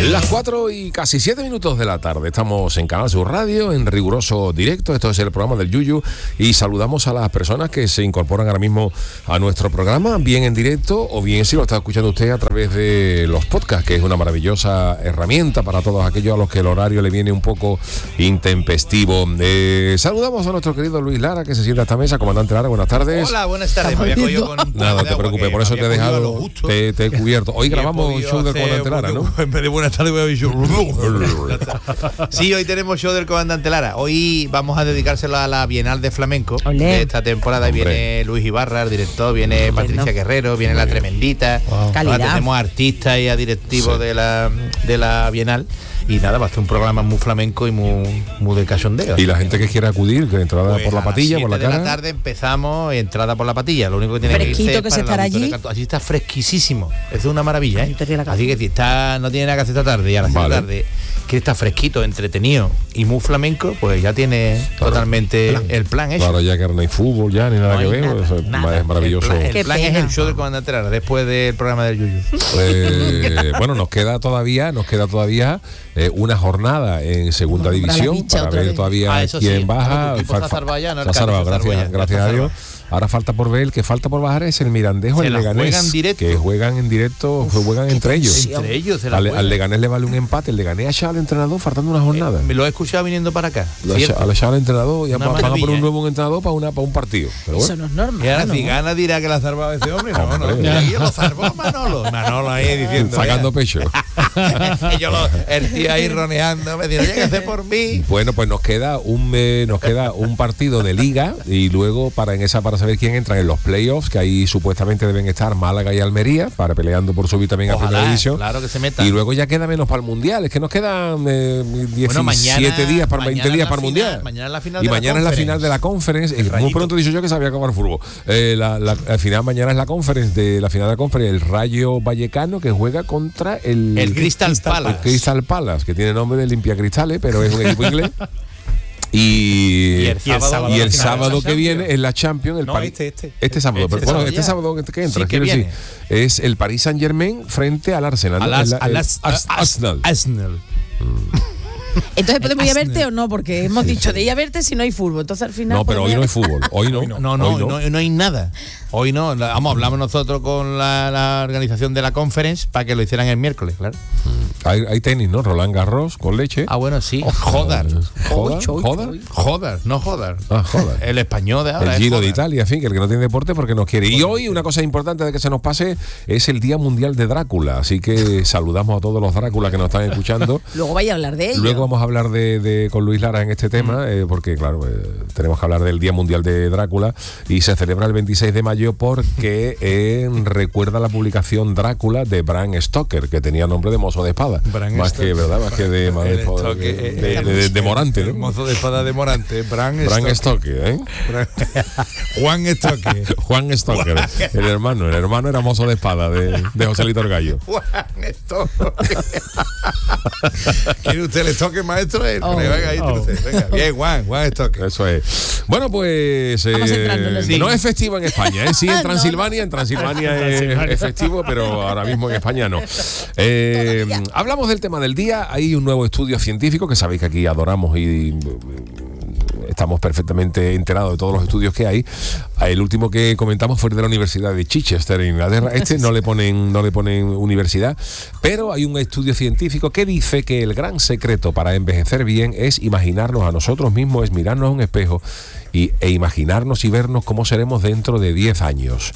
Las 4 y casi 7 minutos de la tarde. Estamos en Canal Sur Radio, en riguroso directo. Esto es el programa del Yuyu. Y saludamos a las personas que se incorporan ahora mismo a nuestro programa, bien en directo o bien si lo está escuchando usted a través de los podcasts, que es una maravillosa herramienta para todos aquellos a los que el horario le viene un poco intempestivo. Saludamos a nuestro querido Luis Lara, que se sienta a esta mesa. Comandante Lara, buenas tardes. Hola, buenas tardes. Me había cogido con un Nada, no te preocupes, por eso te he dejado, te he cubierto. Hoy grabamos un show del Comandante Lara, ¿no? En vez de buenas tardes voy a show. Sí, hoy tenemos show del Comandante Lara. Hoy vamos a dedicárselo a la Bienal de Flamenco. Olé. De esta temporada. Hombre. Viene Luis Ibarra, el director, viene Patricia Guerrero, viene La Tremendita. Wow. Tenemos artistas y a directivos de la Bienal. Y nada, va a ser un programa muy flamenco y muy de cachondeo. Y la gente que quiera acudir, que entrada por la patilla, por la cara. A las 7 de la tarde empezamos, entrada por la patilla. Lo único que tiene Fresquito que irse que se estará allí. Así está fresquísimo. Es una maravilla, ¿eh? Así que si está, no tiene nada que hacer esta tarde y a las 7 de la tarde, que está fresquito, entretenido y muy flamenco, pues ya tiene totalmente el plan hecho. Claro, ya que no hay fútbol, ya ni nada que ver. Es maravilloso. El plan es el show del Comandante Lara, después del programa del Yuyu. Bueno, nos queda todavía una jornada en segunda división para ver todavía quién baja. Se ha salvado, gracias a Dios. Ahora falta por ver, el que falta por bajar es el Mirandejo, el Leganés, que juegan en directo, juegan entre ellos. Entre ellos al Leganés le vale un empate, el Leganés ha echado al entrenador faltando una jornada. Me lo he escuchado viniendo para acá. Al echar al entrenador y van a poner un nuevo entrenador para un partido. Pero eso no es normal. Y ahora si gana dirá que la ha salvado ese hombre. No. Y lo salvó Manolo ahí diciendo. Sacando pecho. El tío ahí roneando, me dijo, lléguese por mí. Bueno, pues nos queda un partido de liga y luego para saber quién entra en los playoffs, que ahí supuestamente deben estar Málaga y Almería, para peleando por subir también a primera división. Claro que se meta. Y luego ya queda menos para el Mundial, es que nos quedan 17 días para 20 días para el Mundial. Mañana es la final y mañana es la final de la Conference. Muy pronto he dicho yo que sabía acabar fútbol. Al final mañana es la Conference de la final de la Conference, el Rayo Vallecano que juega contra el Crystal Palace. El Crystal Palace, que tiene nombre de limpiacristales, pero es un equipo inglés. Y el sábado que viene es la Champions. Este sábado. Este sábado que entra, quiero decir, es el Paris Saint-Germain frente al Arsenal. Arsenal. Entonces podemos ir a verte o no, porque hemos dicho de ir a verte si no hay fútbol. Entonces al final. No, pero hoy no hay fútbol. Hoy no. No hay nada. Hoy no. Hablamos nosotros con la organización de la Conference para que lo hicieran el miércoles, claro. Hay tenis, ¿no? Roland Garros con leche. Bueno, sí. Joder. El español de ahora. El Giro de Italia, en fin, que el que no tiene deporte porque nos quiere. Y hoy una cosa importante de que se nos pase es el Día Mundial de Drácula. Así que saludamos a todos los Dráculas que nos están escuchando. Luego vaya a hablar de ello. Luego vamos a hablar con Luis Lara en este tema, porque claro, tenemos que hablar del Día Mundial de Drácula y se celebra el 26 de mayo porque recuerda la publicación Drácula de Bram Stoker, que tenía nombre de mozo de espada. Más que de Morante, ¿no? Mozo de espada de Morante, Bram Stoker, ¿eh? Juan Stoker, el hermano era mozo de espada de Joselito el Gallo. Juan Stoker. ¿Quiere usted el toque, maestro? Venga, bien, Juan Stoker. Eso es. Bueno, pues no es festivo en España, ¿eh? Sí, en Transilvania. En Transilvania es festivo, pero ahora mismo en España no. Hablamos del tema del día. Hay un nuevo estudio científico que sabéis que aquí adoramos y estamos perfectamente enterados de todos los estudios que hay. El último que comentamos fue de la Universidad de Chichester en Inglaterra. No le ponen universidad, pero hay un estudio científico que dice que el gran secreto para envejecer bien es imaginarnos a nosotros mismos, es mirarnos a un espejo e imaginarnos y vernos cómo seremos dentro de 10 años.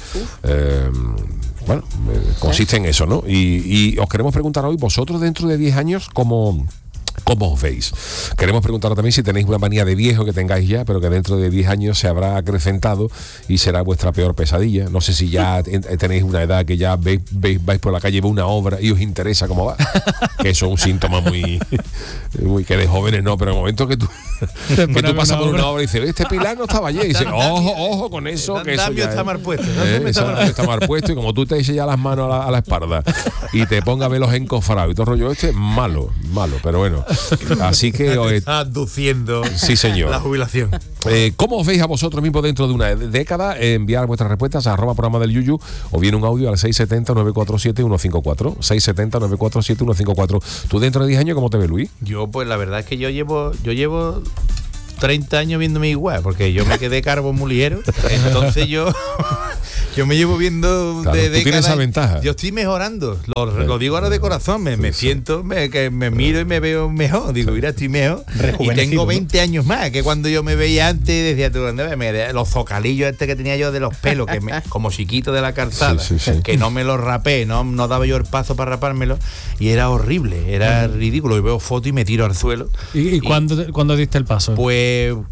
Consiste en eso, ¿no? Y os queremos preguntar hoy, vosotros dentro de 10 años, ¿cómo os veis? Queremos preguntar también si tenéis una manía de viejo que tengáis ya, pero que dentro de 10 años se habrá acrecentado y será vuestra peor pesadilla. No sé si ya tenéis una edad que ya vais por la calle, veis una obra y os interesa cómo va. Que eso es un síntoma muy que de jóvenes no, pero en el momento que tú pasas por una obra y dices, este pilar no estaba allí, y dices, ojo con eso, que eso ya está mal puesto. Está mal puesto, y como tú te eches ya las manos a la espalda y te pongas a ver los encofrados y todo el rollo malo, pero bueno. Así que está aduciendo sí, señor. La jubilación. ¿Cómo os veis a vosotros mismos dentro de una década? Enviar vuestras respuestas a @programa del Yuyu o bien un audio al 670-947-154. 670-947-154. ¿Tú dentro de 10 años cómo te ves, Luis? Yo, pues la verdad es que yo llevo 30 años viéndome igual, porque yo me quedé calvo muy ligero. Entonces yo me llevo viendo claro, de tú tienes esa ventaja. Yo estoy mejorando, lo digo ahora de corazón, me siento, que me miro y me veo mejor. Digo, mira, estoy mejor. Y tengo 20 años más que cuando yo me veía antes, decía tú, los zocalillos que tenía yo de los pelos, como chiquito de la calzada, que no me los rapé, no daba yo el paso para rapármelo, y era horrible, era ridículo. Y veo fotos y me tiro al suelo. ¿Y cuándo diste el paso? Pues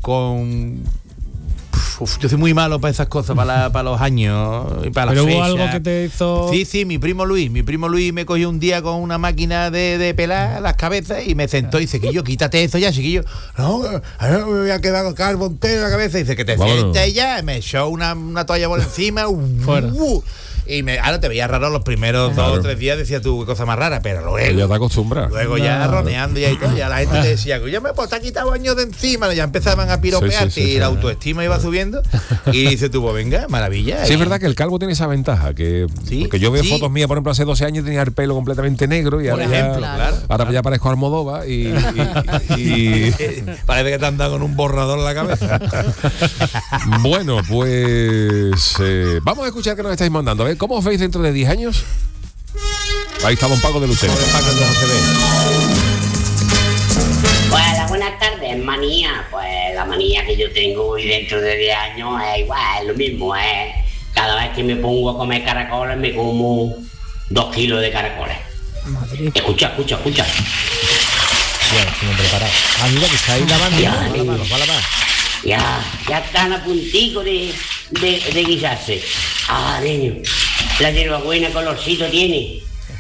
yo soy muy malo para esas cosas, para los años y para las fechas. ¿Pero hubo algo que te hizo...? Sí, mi primo Luis me cogió un día con una máquina de pelar las cabezas y me sentó y dice, Chiquillo, quítate eso ya, chiquillo. No, me voy a quedar calvo entero en la cabeza. Y dice, que te sientes ya. Me echó una toalla por encima. Fuera. Y ahora te veía raro los primeros 2 o 3 días, decía tú, qué cosa más rara, pero luego ya te acostumbras. Luego ya roneando y todo, ya la gente te decía, ya me te ha quitado años de encima, ya empezaban a piropearte y la autoestima iba subiendo. Y dice tú, pues venga, maravilla. Sí, es verdad que el calvo tiene esa ventaja, porque yo veo fotos mías, por ejemplo, hace 12 años tenía el pelo completamente negro y ahora ya parezco Almodóvar y parece que te han dado con un borrador en la cabeza. Bueno, pues vamos a escuchar qué nos estáis mandando. A ver, ¿cómo os veis dentro de 10 años? Ahí está don Paco de Lucero. Hola, buenas tardes, manía. Pues la manía que yo tengo hoy dentro de 10 años es igual, es lo mismo. Cada vez que me pongo a comer caracoles me como 2 kilos de caracoles. Madre. Escucha. Ya, estoy preparado. Mira que está ahí lavando. Va a lavar. Ya están a puntico de guisarse. Niño, la hierbabuena colorcito tiene.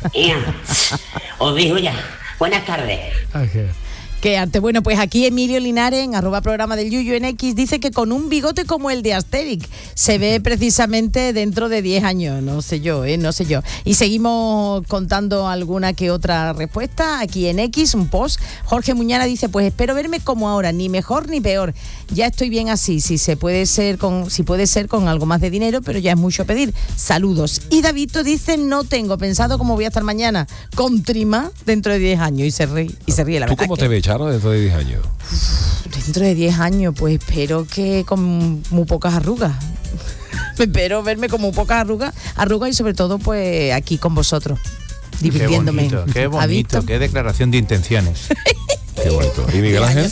Os digo ya. Buenas tardes. Okay. Qué arte. Bueno, pues aquí Emilio Linares, en @programa del Yuyu en X, dice que con un bigote como el de Asterix se ve precisamente dentro de 10 años. No sé yo. Y seguimos contando alguna que otra respuesta aquí en X, un post. Jorge Muñana dice, pues espero verme como ahora, ni mejor ni peor. Ya estoy bien así, si puede ser con algo más de dinero, pero ya es mucho pedir. Saludos. Y Davidito dice, no tengo pensado cómo voy a estar mañana, con trima dentro de 10 años. Y se ríe la verdad. ¿Tú cómo te ves, Charo, dentro de 10 años? Dentro de 10 años, pues espero que con muy pocas arrugas. Espero verme con muy pocas arrugas y sobre todo pues aquí con vosotros, divirtiéndome. Qué bonito, qué declaración de intenciones. Qué bonito. ¿Y Miguel Ángel?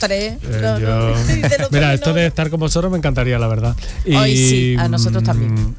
Mira, esto de estar con vosotros me encantaría, la verdad. Hoy sí, a nosotros también.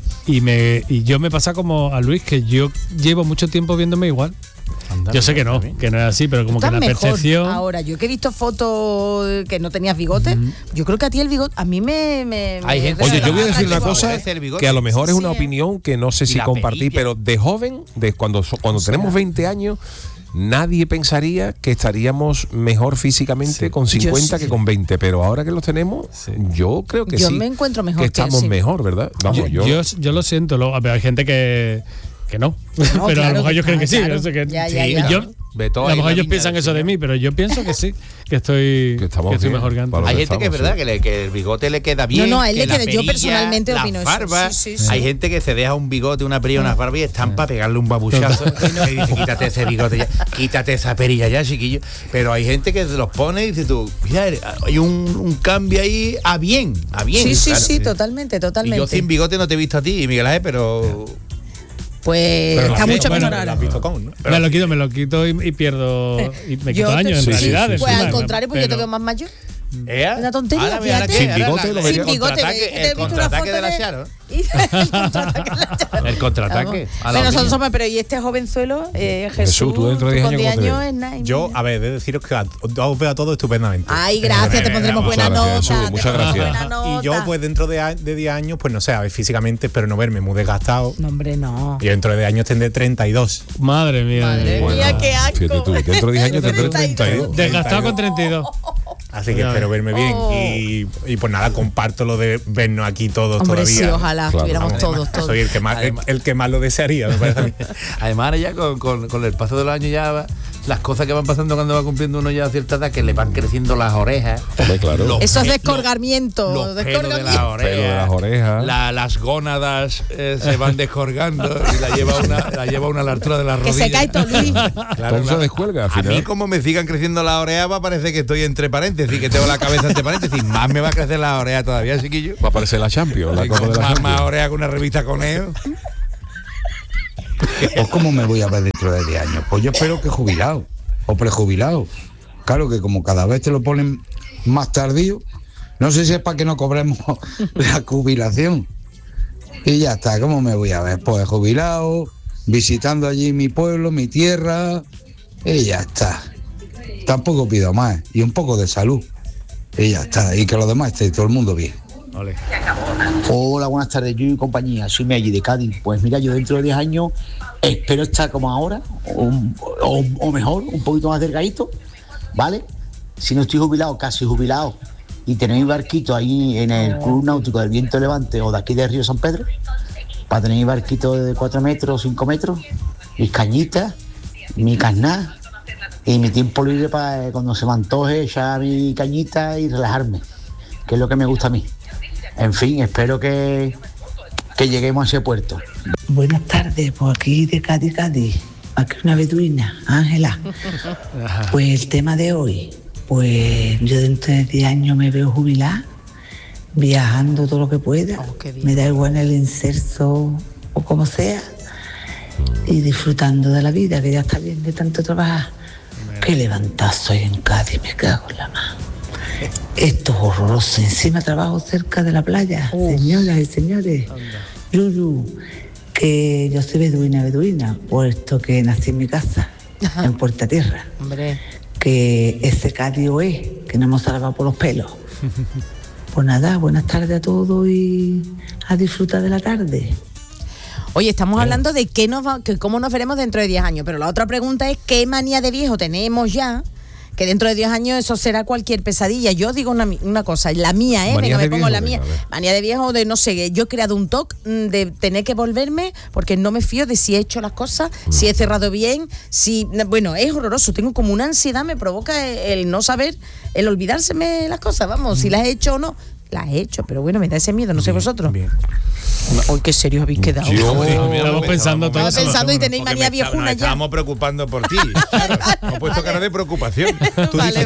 Y yo me pasa como a Luis, que yo llevo mucho tiempo viéndome igual. Yo sé que no es así, pero como que la percepción. Ahora, yo que he visto fotos que no tenías bigote, yo creo que a ti el bigote, a mí me Oye, yo voy a decir una cosa que a lo mejor es una opinión que no sé si compartir, pero de joven, cuando tenemos 20 años, nadie pensaría que estaríamos mejor físicamente con 50 que con 20, pero ahora que los tenemos, yo creo que yo me encuentro mejor, que estamos mejor, ¿verdad? Vamos, yo lo siento, hay gente que no, pero a lo mejor ellos creen que sí. Claro. Yo sé que, ya. a lo mejor ellos piensan eso de mí, pero yo pienso que sí, que estoy mejor que antes. Hay gente que es verdad que el bigote le queda bien. No, a él le queda. Yo personalmente opino eso. Barbas, sí. Hay gente que se deja un bigote, una perilla, unas barbas y están para pegarle un babuchazo. Y dice, quítate ese bigote ya, quítate esa perilla ya, chiquillo. Pero hay gente que se los pone y dice tú, mira, hay un cambio ahí a bien. Sí, totalmente. Y yo sin bigote no te he visto a ti, Miguel Ángel, pero... Pues está mucho mejor ahora. Me lo quito y pierdo. Y me quito años, en realidad. Pues al contrario, pues yo te veo más mayor. Una tontería, fíjate. Sin bigote lo vería. El contraataque de la Charo. El contraataque. Pero nosotros somos, pero y este jovenzuelo, Jesús, tú dentro de 10 años es nada. Yo, a ver, de deciros que os veo a todos estupendamente. Ay, gracias, te pondremos buena nota. Muchas gracias. Y yo, pues dentro de 10 años, pues no sé, a ver, físicamente espero no verme muy desgastado. No, hombre, no. Y dentro de 10 años tendré 32. Madre mía, qué asco. Fíjate tú, dentro de 10 años tendré 32. Desgastado con 32. Así que espero verme bien. Y pues nada, comparto lo de vernos aquí todos todavía. Sí, ojalá estuviéramos todos. Soy el que más lo desearía, me parece a mí. Además, ahora ya con el paso de los años ya las cosas que van pasando cuando va cumpliendo uno ya a cierta edad, que le van creciendo las orejas. Hombre, claro. Esos descolgamientos. Los pelos de las orejas. Las gónadas se van descolgando y la lleva una a la altura de las rodillas. Que se cae todo, Luis. Claro, todo se descuelga al a final. mí, como me sigan creciendo las orejas, va a parecer que estoy entre paréntesis, que tengo la cabeza entre paréntesis. Más me va a crecer las orejas todavía, chiquillo. Va a aparecer la Champions, la Copa de la Más Champions. orejas que una revista Coneo. Pues ¿cómo me voy a ver dentro de 10 años? Pues yo espero que jubilado o prejubilado. Claro que como cada vez te lo ponen más tardío, no sé si es para que no cobremos la jubilación. Y ya está, ¿cómo me voy a ver? Pues jubilado, visitando allí mi pueblo, mi tierra, y ya está. Tampoco pido más, y un poco de salud, y ya está, y que lo demás esté todo el mundo bien. Vale. Hola, buenas tardes, yo y compañía, soy Meggy de Cádiz. Pues mira, yo dentro de 10 años espero estar como ahora, o mejor, un poquito más delgadito, ¿vale? Si no estoy jubilado, casi jubilado, y tener mi barquito ahí en el Club Náutico del Viento Levante o de aquí de Río San Pedro, para tener mi barquito de 4 metros, 5 metros, mis cañitas, mi carná, y mi tiempo libre para cuando se me antoje echar mi cañita y relajarme, que es lo que me gusta a mí. En fin, espero que lleguemos a ese puerto. Buenas tardes, por aquí de Cádiz, aquí una beduina, Ángela. Pues el tema de hoy, pues yo dentro de 10 años me veo jubilada, viajando todo lo que pueda, me da igual el inserso o como sea, y disfrutando de la vida, que ya está bien de tanto trabajar. Qué levantazo hay en Cádiz, me cago en la mano. Esto es horroroso. Encima trabajo cerca de la playa. Señoras y señores, Yuyu, que yo soy beduina, puesto que nací en mi casa, en Puerta Tierra. Hombre. Que ese Cádiz es, que no hemos salvado por los pelos. Pues nada, buenas tardes a todos y a disfrutar de la tarde. Oye, estamos hablando de cómo nos veremos dentro de 10 años, pero la otra pregunta es ¿qué manía de viejo tenemos ya? Que dentro de 10 años eso será cualquier pesadilla. Yo digo una cosa, la mía, venga, me pongo la mía. Manía de viejo, de no sé, yo he creado un TOC de tener que volverme porque no me fío de si he hecho las cosas, si he cerrado bien, bueno, es horroroso, tengo como una ansiedad, me provoca el no saber, el olvidárseme las cosas, vamos, si las he hecho o no. Las he hecho, pero bueno, me da ese miedo, no sé vosotros. Bien. Hoy qué serios habéis quedado. Estamos pensando todo. Estaba pensando y tenéis manía viejuna ya. Estábamos preocupando por ti. Claro, hemos puesto cara de preocupación. Vale.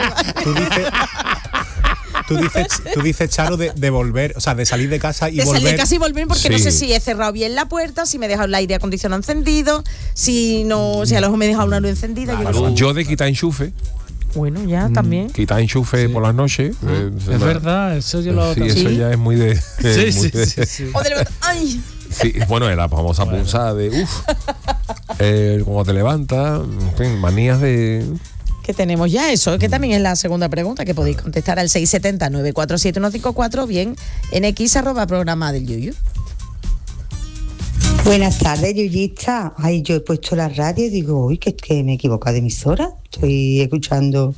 Tú dices, Charo, de volver, o sea, de salir de casa y volver. De salir de casa y volver porque no sé si he cerrado bien la puerta, si me he dejado el aire acondicionado encendido, si a lo mejor me he dejado una luz encendida. Yo de quitar enchufe. Bueno, ya también. Quitar enchufe por las noches. Es verdad, eso yo lo Sí, eso ya es muy de. Sí. ¡Ay! Sí, bueno, la famosa punzada de cuando te levantas, en fin, manías de. Que tenemos ya eso, que también es la segunda pregunta que podéis contestar al 670-947-154, bien en x@programa del Yuyu. Buenas tardes, Yuyista. Ay, yo he puesto la radio y digo, uy, que me he equivocado de emisora. Estoy escuchando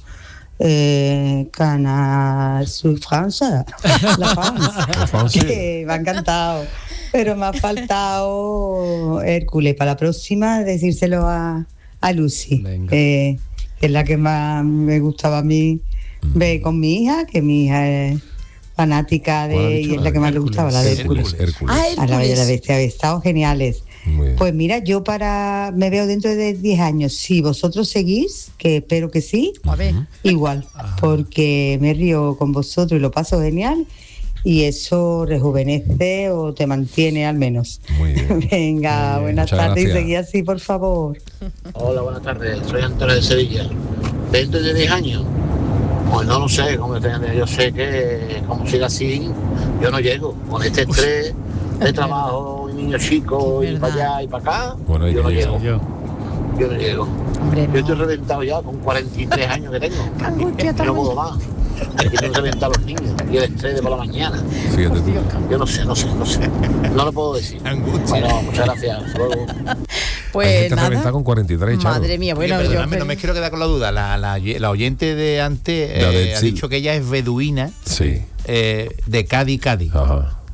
Canal Sur Francia, la France. Que me ha encantado. Pero me ha faltado Hércules. Para la próxima, decírselo a Lucy, que es la que más me gustaba a mí ver con mi hija, que mi hija es fanática de, y es la que más le gustaba, la de Hércules. A la Bella y la Bestia, habéis estado geniales. Pues mira, yo me veo dentro de 10 años. Si vosotros seguís, que espero que sí, igual, porque me río con vosotros y lo paso genial. Y eso rejuvenece o te mantiene al menos. Muy bien. Venga, buenas tardes y seguí así, por favor. Hola, buenas tardes. Soy Antonio de Sevilla. ¿Dentro de 10 años? Pues no lo sé, yo sé que como siga así, yo no llego. Con este estrés de trabajo, y niños chicos, y para allá y para acá, yo no llego. Yo no llego. Hombre, yo estoy reventado ya con 43 años que tengo. No puedo más. Aquí tengo que reventar a los niños y el estrés de por la mañana. Fíjate tú. Yo no sé. No lo puedo decir. Bueno, muchas gracias. Hasta luego. Pues nada. Reventar con 43, Charo. Madre mía, bueno, no me quiero quedar con la duda. La oyente de antes ha dicho que ella es beduina, sí, de Cádiz. Ajá.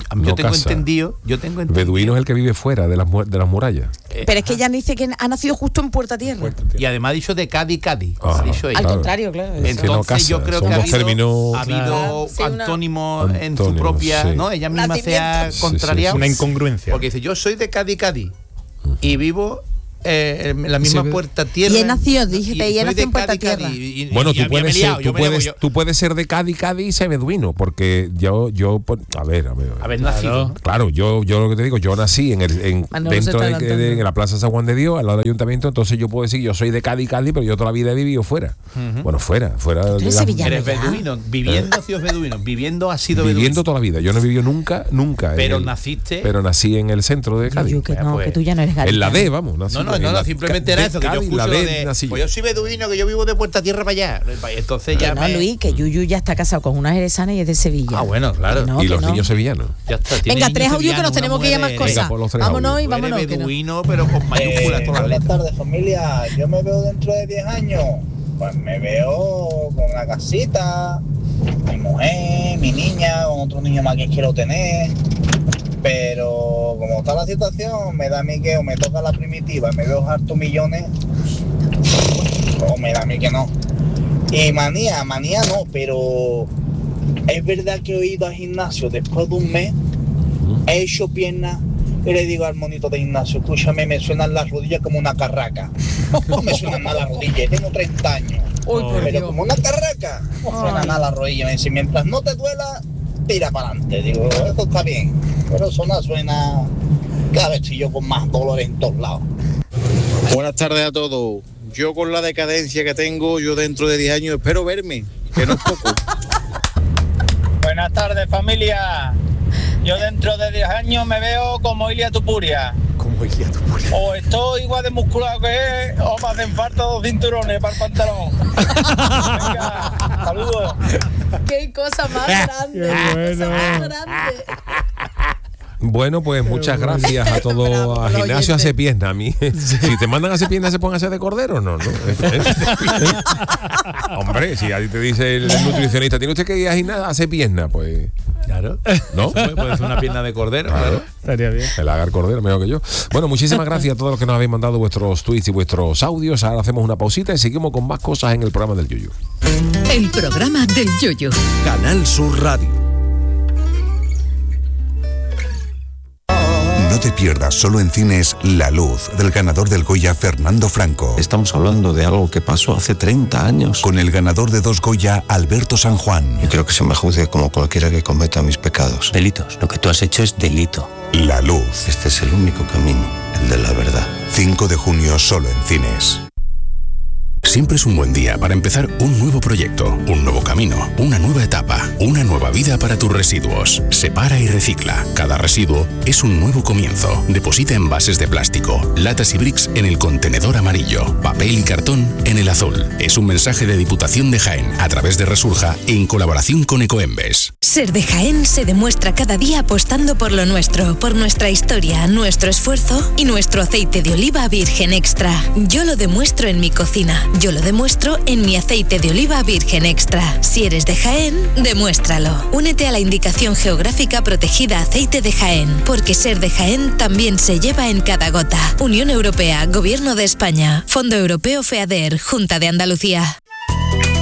Yo tengo entendido. Beduino es el que vive fuera de las murallas. Pero es que ella dice que ha nacido justo en Puerta Tierra. Y además ha dicho de Cádiz. Ha dicho ella. Al contrario, claro. Entonces yo creo que ha habido antónimos en su propia... ¿no? Ella misma se ha contrariado. Una incongruencia. Porque dice, yo soy de Cádiz. Y vivo... en la misma Puerta Tierra. Y he nacido, dijiste, y he nacido en Puerta Tierra. Bueno, tú puedes ser de Cádiz y ser beduino, porque yo a ver, nacido. Claro, yo lo que te digo, yo nací en la Plaza San Juan de Dios, al lado del ayuntamiento, entonces yo puedo decir, yo soy de Cádiz, pero yo toda la vida he vivido fuera. Bueno, fuera. Eres beduino, viviendo has sido beduino, viviendo toda la vida. Yo no he vivido nunca. Pero naciste. Pero nací en el centro de Cádiz. Que tú ya no eres en la D, vamos. No, simplemente era eso, que yo escucho pues yo soy beduino, que yo vivo de Puerta Tierra para allá. Entonces ya Luis, que Yuyu ya está casado con una jerezana y es de Sevilla. Bueno, claro. Y los niños sevillanos. Ya está. Venga, 3 audios que nos tenemos que ir a más cosas. Vámonos y vámonos. Beduino, pero con mayúsculas todas las letras. Buenas tardes, familia. Yo me veo dentro de 10 años. Pues me veo con la casita, mi mujer, mi niña, con otro niño más que quiero tener. Pero como está la situación, me da a mí que o me toca la primitiva y me veo hartos millones, o me da a mí que no. Y manía no, pero es verdad que he ido al gimnasio después de un mes, he hecho piernas y le digo al monito de gimnasio, escúchame, me suenan las rodillas como una carraca. No me suenan mal las rodillas, tengo 30 años. Pero como una carraca, no suena mal las rodillas. Me dice, mientras no te duela, tira para adelante. Digo, esto está bien, pero suena cada vez estoy yo con más dolores en todos lados. Buenas tardes a todos. Yo con la decadencia que tengo, yo dentro de 10 años espero verme, que no es poco. Buenas tardes, familia. Yo dentro de 10 años me veo como Ilia Tupuria. O estoy igual de musculado que él, o me hacen falta 2 cinturones para el pantalón. Venga, saludos. Qué cosa más grande. Bueno, pues muchas gracias a todos. A Gimnasio hace pierna. A mí, si te mandan a hacer pierna, ¿se pueden hacer de cordero? No. Hombre, si a ti te dice el nutricionista, ¿tiene usted que ir a gimnasio a hacer pierna? Pues... Claro. ¿No? Puede hacer una pierna de cordero, claro. Estaría bien. El agar cordero, mejor que yo. Bueno, muchísimas gracias a todos los que nos habéis mandado vuestros tweets y vuestros audios. Ahora hacemos una pausita y seguimos con más cosas en el programa del Yuyu. El programa del Yuyu. Canal Sur Radio. No te pierdas solo en cines La Luz, del ganador del Goya Fernando Franco. Estamos hablando de algo que pasó hace 30 años. Con el ganador de 2 Goya, Alberto San Juan. Yo creo que se me juzgue como cualquiera que cometa mis pecados. Delitos. Lo que tú has hecho es delito. La Luz. Este es el único camino, el de la verdad. 5 de junio solo en cines. Siempre es un buen día para empezar un nuevo proyecto, un nuevo camino, una nueva etapa, una nueva vida para tus residuos. Separa y recicla. Cada residuo es un nuevo comienzo. Deposita envases de plástico, latas y bricks en el contenedor amarillo, papel y cartón en el azul. Es un mensaje de Diputación de Jaén a través de Resurja en colaboración con Ecoembes. Ser de Jaén se demuestra cada día apostando por lo nuestro, por nuestra historia, nuestro esfuerzo y nuestro aceite de oliva virgen extra. Yo lo demuestro en mi cocina. Yo lo demuestro en mi aceite de oliva virgen extra. Si eres de Jaén, demuéstralo. Únete a la indicación geográfica protegida Aceite de Jaén, porque ser de Jaén también se lleva en cada gota. Unión Europea, Gobierno de España, Fondo Europeo FEADER, Junta de Andalucía.